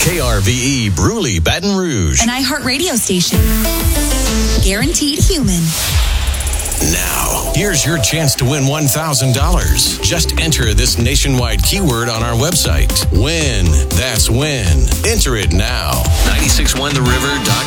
KRVE Bruley, Baton Rouge. An iHeartRadio station. Guaranteed human. Now, here's your chance to win $1,000. Just enter this nationwide keyword on our website. Win. That's win. Enter it now. 961theriver.com.